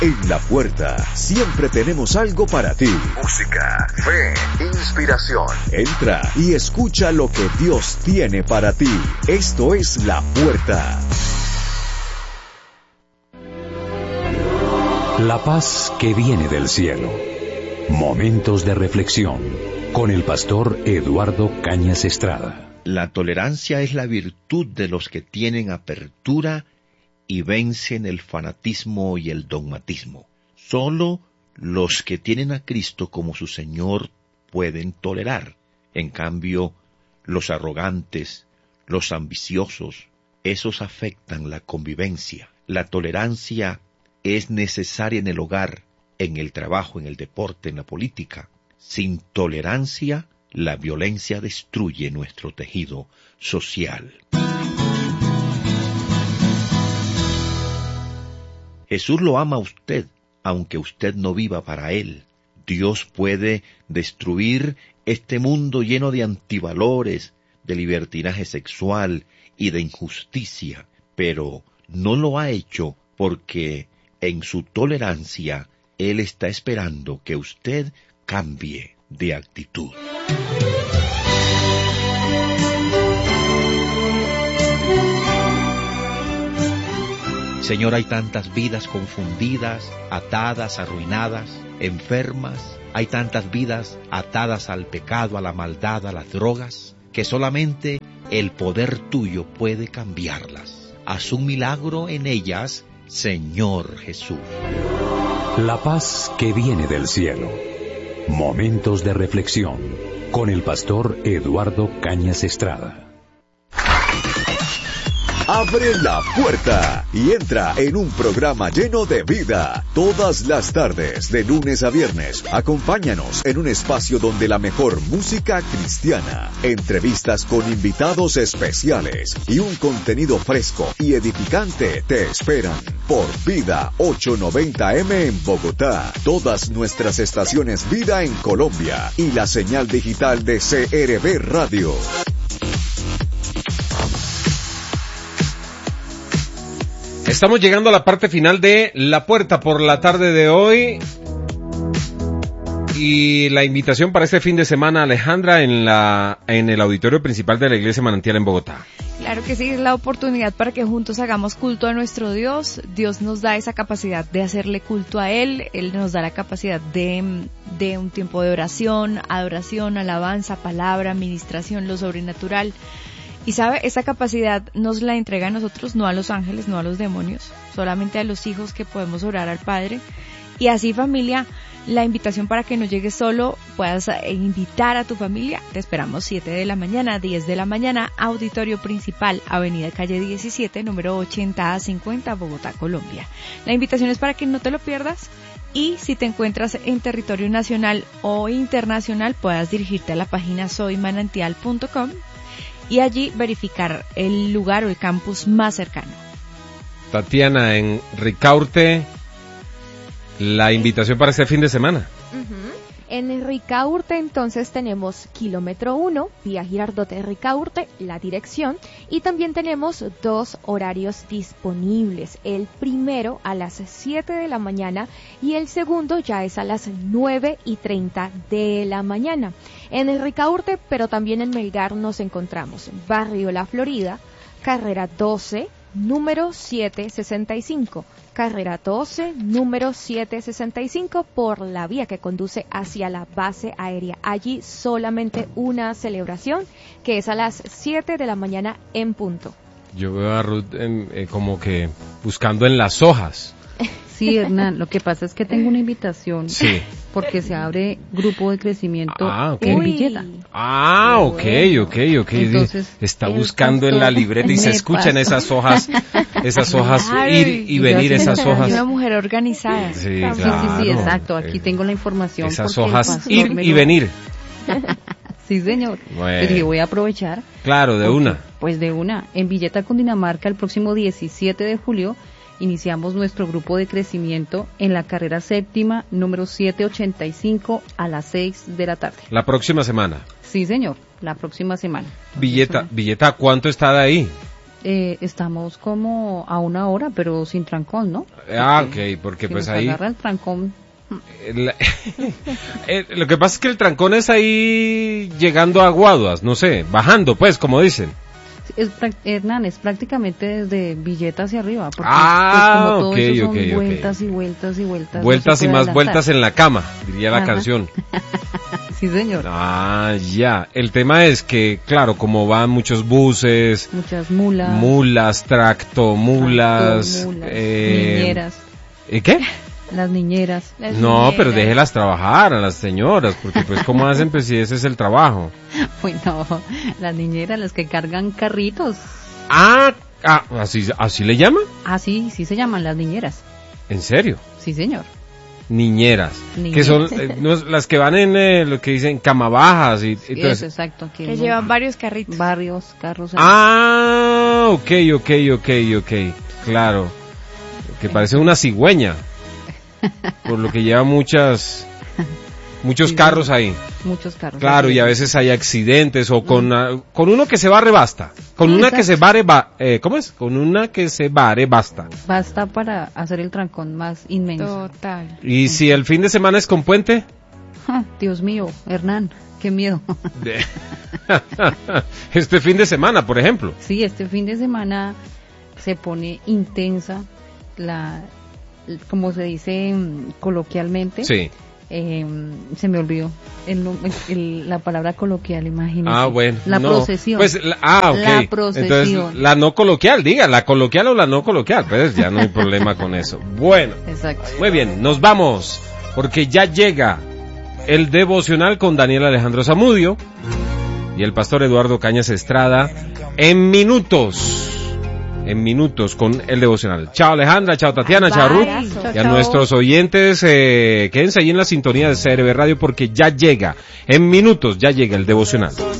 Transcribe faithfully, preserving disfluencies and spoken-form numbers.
En La Puerta siempre tenemos algo para ti. Música, fe, inspiración. Entra y escucha lo que Dios tiene para ti. Esto es La Puerta. La paz que viene del cielo. Momentos de reflexión con el pastor Eduardo Cañas Estrada. La tolerancia es la virtud de los que tienen apertura y vencen el fanatismo y el dogmatismo. Solo los que tienen a Cristo como su Señor pueden tolerar. En cambio, los arrogantes, los ambiciosos, esos afectan la convivencia. La tolerancia es necesaria en el hogar, en el trabajo, en el deporte, en la política. Sin tolerancia, la violencia destruye nuestro tejido social. Jesús lo ama a usted, aunque usted no viva para Él. Dios puede destruir este mundo lleno de antivalores, de libertinaje sexual y de injusticia, pero no lo ha hecho porque en su tolerancia Él está esperando que usted cambie de actitud. Señor, hay tantas vidas confundidas, atadas, arruinadas, enfermas. Hay tantas vidas atadas al pecado, a la maldad, a las drogas, que solamente el poder tuyo puede cambiarlas. Haz un milagro en ellas, Señor Jesús. La paz que viene del cielo. Momentos de reflexión con el pastor Eduardo Cañas Estrada. Abre la puerta y entra en un programa lleno de vida. Todas las tardes, de lunes a viernes, acompáñanos en un espacio donde la mejor música cristiana, entrevistas con invitados especiales y un contenido fresco y edificante te esperan por Vida ochocientos noventa eme en Bogotá, todas nuestras estaciones Vida en Colombia y la señal digital de C R B Radio. Estamos llegando a la parte final de La Puerta por la tarde de hoy. Y la invitación para este fin de semana, Alejandra, en la en el auditorio principal de la Iglesia Manantial en Bogotá. Claro que sí, es la oportunidad para que juntos hagamos culto a nuestro Dios. Dios nos da esa capacidad de hacerle culto a Él. Él nos da la capacidad de, de un tiempo de oración, adoración, alabanza, palabra, administración, lo sobrenatural. Y sabe, esta capacidad nos la entrega a nosotros, no a los ángeles, no a los demonios, solamente a los hijos que podemos orar al Padre. Y así, familia, la invitación para que no llegues solo, puedas invitar a tu familia. Te esperamos siete de la mañana, diez de la mañana, auditorio principal, avenida Calle diecisiete, número ochenta a cincuenta, Bogotá, Colombia. La invitación es para que no te lo pierdas. Y si te encuentras en territorio nacional o internacional, puedas dirigirte a la página soy manantial punto com. Y allí verificar el lugar o el campus más cercano. Tatiana, en Ricaurte, la invitación para este fin de semana. Uh-huh. En Ricaurte entonces tenemos kilómetro uno, vía Girardot de Ricaurte, la dirección, y también tenemos dos horarios disponibles. El primero a las siete de la mañana y el segundo ya es a las nueve y treinta de la mañana. En el Ricaurte, pero también en Melgar nos encontramos Barrio La Florida, carrera doce, número setecientos sesenta y cinco. Carrera doce, número setecientos sesenta y cinco, por la vía que conduce hacia la base aérea. Allí solamente una celebración, que es a las siete de la mañana en punto. Yo veo a Ruth en, eh, como que buscando en las hojas. Sí, Hernán, lo que pasa es que tengo una invitación. Sí. Porque se abre grupo de crecimiento ah, okay. en Villeta. Ah, ok, ok, ok. Entonces, está buscando en la libreta y se escuchan esas hojas, esas hojas, Ay, ir y venir esas hojas. Una mujer organizada. Sí, claro. sí, sí, sí, exacto. Aquí tengo la información. Esas hojas, ir y venir. Sí, señor. Bueno. Pues voy a aprovechar. Claro, de porque, una. Pues de una. En Villeta, Cundinamarca, el próximo diecisiete de julio, iniciamos nuestro grupo de crecimiento en la carrera séptima, número setecientos ochenta y cinco, a las seis de la tarde. La próxima semana. Sí, señor, la próxima semana. Villeta, Villeta, ¿cuánto está de ahí? Eh, estamos como a una hora, pero sin trancón, ¿no? Ah, ok, porque si pues nos ahí... agarra el trancón. La- eh, lo que pasa es que el trancón es ahí llegando a Guaduas, no sé, bajando pues, como dicen. Es, prac- Hernán, es prácticamente desde Villeta hacia arriba, porque Ah, pues, como todo ok, eso son ok, ok. vueltas y vueltas y vueltas. Vueltas no se y puede más adelantar. vueltas en la cama, diría la Ajá. canción. Sí, señor. Ah, ya. El tema es que, claro, como van muchos buses, Muchas mulas. mulas, tracto, mulas, tractor, mulas, eh, niñeras. ¿y qué? Las niñeras. Las No, niñeras. pero déjelas trabajar a las señoras, porque pues cómo hacen pues si ese es el trabajo. Bueno, las niñeras, las que cargan carritos. Ah, ah así, así le llaman, Ah, sí, sí se llaman las niñeras. en serio. Sí, señor. Niñeras, Niñeras. que son eh, no, las que van en eh, lo que dicen cama bajas y, y todo Eso, eso. exacto. Que, Que no- llevan varios carritos. barrios, carros. Ah, ok, ok, ok, ok, claro, que parece una cigüeña, por lo que lleva muchas, muchos Sí, carros ahí. Muchos carros. Claro, y a veces hay accidentes o con, ah, con uno que se barre basta, con una que se barre, ba, eh, ¿cómo es? Con una que se barre basta. Basta para hacer el trancón más inmenso. Total. Y si el fin de semana es con puente, Ah, Dios mío, Hernán, qué miedo. de- este fin de semana, por ejemplo. Sí, este fin de semana se pone intensa la, como se dice mm, coloquialmente. Sí. Eh, se me olvidó el, nom- el- la palabra coloquial, imagínese. Ah, bueno. La no. procesión. Pues, la, ah, ok. La procesión. Entonces, la no coloquial, diga, la coloquial o la no coloquial, pues ya no hay problema con eso. Bueno, Exacto. muy bien, nos vamos, porque ya llega el devocional con Daniel Alejandro Zamudio y el pastor Eduardo Cañas Estrada en minutos. En minutos con el devocional. Chao Alejandra, chao Tatiana, chao Ruth. Chao, Y a chao. nuestros oyentes, eh, quédense ahí en la sintonía de C R B Radio porque ya llega, en minutos ya llega el devocional.